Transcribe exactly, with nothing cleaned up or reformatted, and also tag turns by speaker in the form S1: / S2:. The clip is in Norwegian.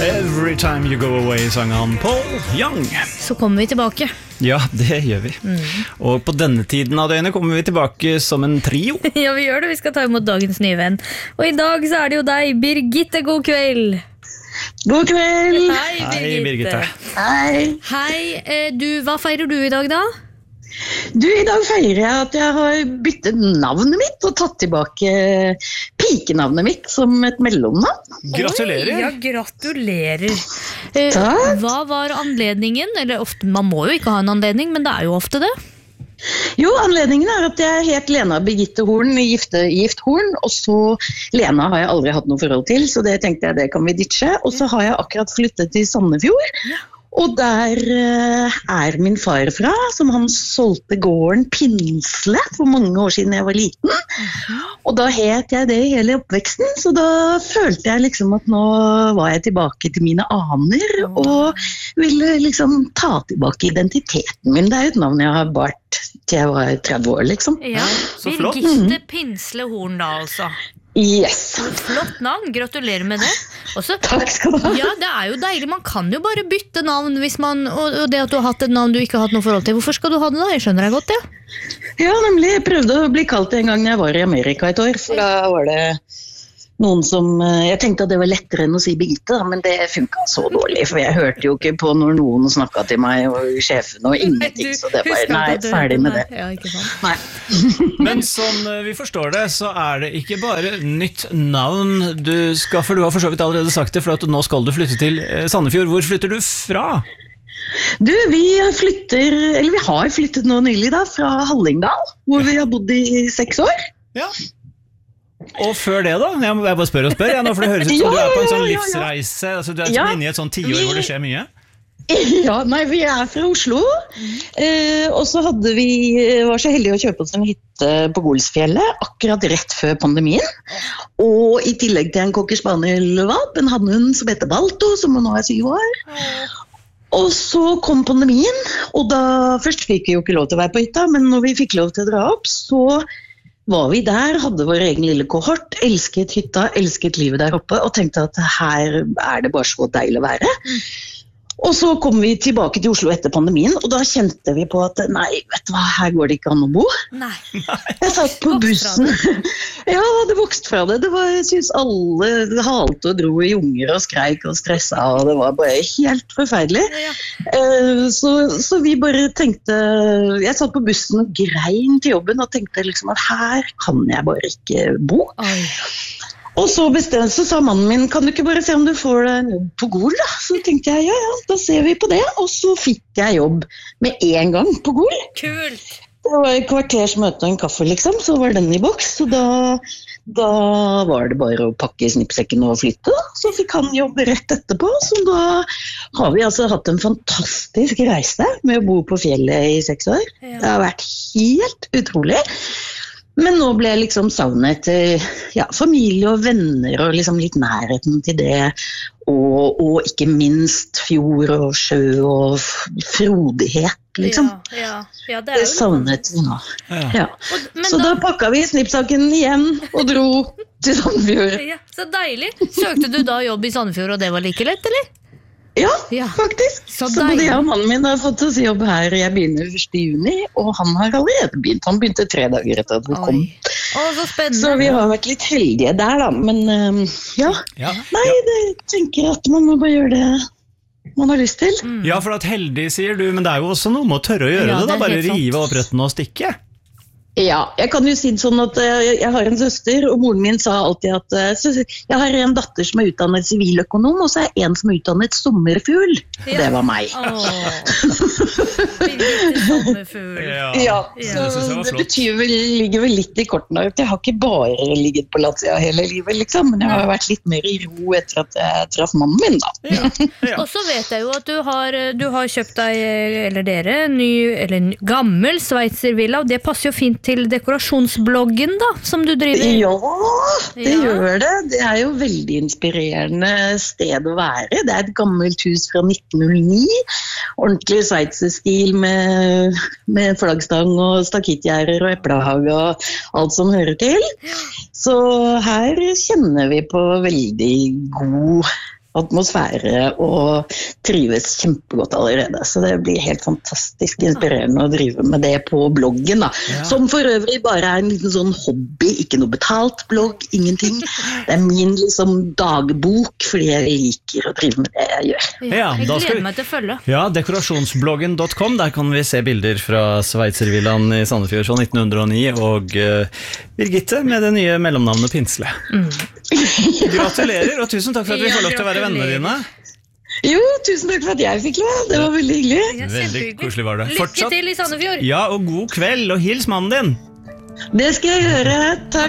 S1: Every time you go away, sang han Paul Young.
S2: Så kommer vi tilbake.
S1: Ja, det gjør vi. Mm. Og på denne tiden av døgnet kommer vi tilbake som en trio.
S2: Ja, vi gjør det. Vi skal ta imot dagens nye venn. Og i dag så er det jo deg, Birgitte. God kveld.
S3: God kveld.
S2: Hei, Birgitte.
S1: Hei, Birgitte.
S3: Hei.
S2: Hei, du, hva feirer du i dag da?
S3: Du, i dag feirer jeg at jeg har byttet navnet mitt og tatt tilbake pikenavnet mitt som et mellomnavn.
S1: Gratulerer.
S2: Oi, ja, gratulerer.
S3: Takk.
S2: Hva var anledningen? Eller ofte, man må jo ikke ha en anledning, men det er jo ofte det.
S3: Jo, anledningen er at jeg het Lena Birgitte Horn, gifte, gift Horn, og så Lena har jeg aldri hatt noe forhold til, så det tenkte jeg det kan vi ditche. Og så har jeg akkurat flyttet til Sandefjord. Ja. Og der uh, er min far fra, som han solgte gården Pinsle for mange år siden jeg var liten. Uh-huh. Og da het jeg det hele oppveksten, så da følte jeg liksom at nå var jeg tilbake til mine aner, uh-huh. og ville liksom ta tilbake identiteten min. Det er et navn jeg har bart til jeg var tretti år, liksom.
S2: Ja,
S1: så flott.
S2: Birgitte Pinsle Horn da, altså.
S3: Yes.
S2: Flott navn, gratulerer med det. Også,
S3: Takk skal du ha.
S2: Ja, det er jo deilig, man kan jo bare bytte navn hvis man, og det at du har hatt et navn du ikke har hatt noe forhold til. Hvorfor skal du ha det da? Jeg skjønner deg godt, ja.
S3: Ja, nemlig, jeg prøvde å bli kalt det en gang jeg var i Amerika et år, for da var det noen som, jeg tenkte at det var lettere enn å si Birgitte, men det funket så dårlig, for jeg hørte jo ikke på når noen snakket til meg og sjefen og ingenting, så det var, nei, ferdig med det.
S2: Ja, ikke sant.
S3: Nei.
S1: Men som vi forstår det, så er det ikke bare nytt navn du skal, for du har for så vidt allerede sagt det, for at nå skal du flytte til Sandefjord. Hvor flytter du fra?
S3: Du, vi flytter, eller vi har flyttet nå nylig da, fra Hallingdal, hvor vi har bodd i seks år.
S1: Ja. Og før det da? Jeg må bare spørre og spørre, ja, nå, for det høres ut som ja, du er på en sånn livsreise, altså, du er ja. inne i et sånn tiår hvor det skjer mye.
S3: Ja, nei, vi er fra Oslo, eh, og så hadde vi, var så heldige å kjøpe oss en hytte på Golsfjellet, akkurat rett før pandemien, og i tillegg til en cocker spaniel-valp, en hannhund som heter Balto, som nå er syv år. Og så kom pandemien, og da, først fikk vi jo ikke lov til å være på hytta, men når vi fikk lov til å dra opp, så var vi der, hadde vår egen lille kohort, elsket hytta, elsket livet der oppe, og tenkte at her er det bare så deilig å være. Og så kom vi tilbake til Oslo etter pandemien, og da kjente vi på at nei, vet du hva, her går det ikke an å bo.
S2: Nei.
S3: Jeg satt på bussen. Ja, det vokste fra det. Det var, jeg synes alle halte og dro i unger og skreik og stresset, og det var bare helt forferdelig. Ja. Så, så vi bare tenkte, jeg satt på bussen og grein til jobben og tenkte liksom at her kan jeg bare ikke bo. Oi. Og så bestemte, så sa mannen min, kan du ikke bare se om du får en jobb på Gol da? Så tenkte jeg, ja, ja, da ser vi på det. Og så fikk jeg jobb med en gang på Gol.
S2: Kult!
S3: Det var et kvarters møte og en kaffe liksom, så var den i boks. Så da, da var det bare å pakke snippsekken og flytte da. Så fikk han jobb rett etterpå. Så da har vi altså hatt en fantastisk reise med å bo på fjellet i seks år. Ja. Det har vært helt utrolig. Men nå ble jeg liksom savnet ja, familie og venner og liksom litt nærheten til det, og, og ikke minst fjord og sjø og frodighet, liksom.
S2: Ja, ja, ja, det er jo
S3: det savnet vi nå. Ja. Ja.
S2: Og,
S3: så da, da pakket vi snippsaken igjen og dro til Sandefjord.
S2: Ja, så deilig. Søkte du da jobb i Sandefjord, og det var like lett, eller?
S3: Ja, ja, faktisk. Så, så både jeg og mannen min har fått oss jobb her. Jeg begynner første juni, og han har allerede begynt. Han begynte tre dager etter at vi kom.
S2: Å, så spennende.
S3: Så vi har vært litt heldige der da, men um, ja. ja. Nei, det tenker at man må bare gjøre det man har lyst til.
S1: Mm. Ja, for at heldig sier du, men det er jo også noe med å tørre å gjøre ja, det da, bare rive opp røttene og stikke.
S3: Ja, jeg kan jo si det sånn at jeg har en søster, og moren min sa alltid at jeg har en datter som er utdannet siviløkonom, og så er en som er utdannet sommerfugl. Ja. Det var meg.
S2: Sommerfugl.
S3: Ja, ja. Så det, det betyr vel, ligger vel litt i kortene at jeg har ikke bare ligget på Latvia hele livet, liksom, men jeg har vært litt mer i ro etter at jeg traff mannen min, da.
S2: Ja. Ja. Og så vet jeg jo at du har, du har kjøpt deg, eller dere, ny, eller en gammel sveitservilla, og det passer jo fint til dekorasjonsbloggen da, som du driver.
S3: Ja, det ja. gjør det. Det er jo veldig inspirerende sted å være. Det er et gammelt hus fra nitten null ni. Ordentlig sveitserstil med, med flaggstang og stakittgjerder og eplehage og alt som hører til. Så her kjenner vi på veldig god atmosfære og trives kjempegodt allerede. Så det blir helt fantastisk inspirerende å drive med det på bloggen, da.
S1: Ja.
S3: Som for øvrig bare er en liten sånn hobby, ikke noe betalt blogg, ingenting. Det er min liksom dagbok, fordi jeg liker å drive med det jeg gjør.
S1: Ja,
S2: jeg
S1: da skal
S2: gleder
S1: vi-
S2: meg til å følge.
S1: Ja, dekorasjonsbloggen punktum com, der kan vi se bilder fra Sveitservillaen i Sandefjord fra nitten hundre og ni, og uh, Birgitte med det nye mellomnavnet Pinsle. Gratulerer, og tusen takk for at vi
S2: Ja,
S1: får lov til å være vennene dine.
S3: Jo, tusen takk for at jeg fikk lov. Det var veldig hyggelig.
S2: Ja,
S1: Veldig
S2: kjempehyggelig.
S1: koselig var det.
S2: Lykke
S1: Fortsatt-
S2: til i Sandefjord!
S1: Ja, og god kveld, og hils mannen din.
S3: Det skal jeg gjøre. Takk.